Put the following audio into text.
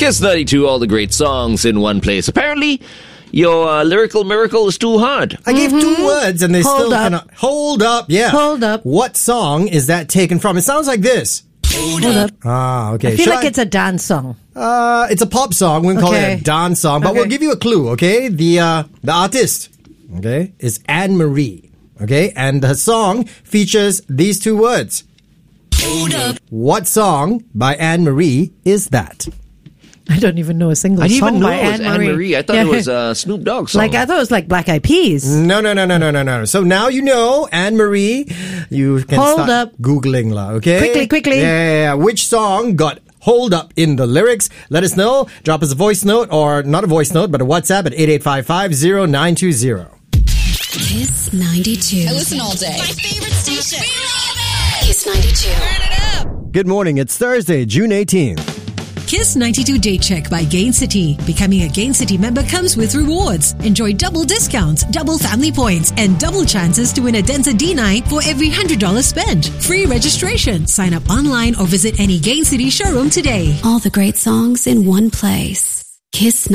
Kiss 92, all the great songs in one place. Apparently, your lyrical miracle is too hard. I gave 2 words and they Hold still up. cannot. Hold up, yeah. Hold up. What song is that taken from? It sounds like this. Hold up. Ah, okay. I feel Should like it's a dance song. It's a pop song. We wouldn't call Okay. it a dance song, but Okay. we'll give you a clue, okay? The artist, okay, is Anne Marie, okay? And her song features these 2 words. Hold up. What song by Anne Marie is that? I don't even know a single I didn't song even know by it was Anne Marie. I thought it was a Snoop Dogg song. Like, I thought it was like Black Eyed Peas. No. So now you know Anne Marie. You can Hold start up. Googling la, okay? Quickly. Yeah. Which song got hold up in the lyrics? Let us know. Drop us a voice note, or not a voice note, but a WhatsApp at 8855-0920. Kiss 92. I listen all day. My favorite station. We love it. Kiss 92. Turn it up. Good morning. It's Thursday, June 18th. Kiss 92 Day Check by Gain City. Becoming a Gain City member comes with rewards. Enjoy double discounts, double family points, and double chances to win a Denza D9 for every $100 spent. Free registration. Sign up online or visit any Gain City showroom today. All the great songs in one place. Kiss